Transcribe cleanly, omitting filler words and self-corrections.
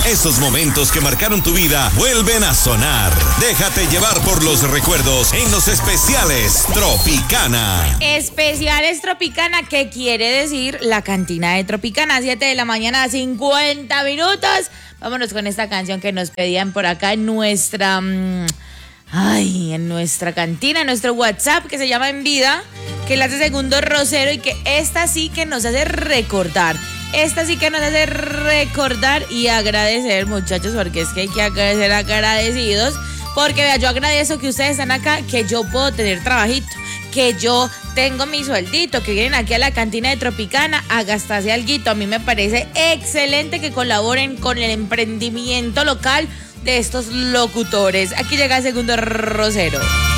Esos momentos que marcaron tu vida vuelven a sonar. Déjate llevar por los recuerdos en los especiales Tropicana. Especiales Tropicana, ¿qué quiere decir? La cantina de Tropicana, 7 de la mañana, 50 minutos. Vámonos con esta canción que nos pedían por acá en nuestra... en nuestra cantina, en nuestro WhatsApp, que se llama En Vida, que la hace Segundo Rosero, y que esta sí que nos hace recordar. Esta sí que nos hace recordar y agradecer, muchachos, porque es que hay que ser agradecidos. Porque vea, yo agradezco que ustedes están acá, que yo puedo tener trabajito, que yo tengo mi sueldito, que vienen aquí a la cantina de Tropicana a gastarse alguito. A mí me parece excelente que colaboren con el emprendimiento local de estos locutores. Aquí llega el Segundo Rosero.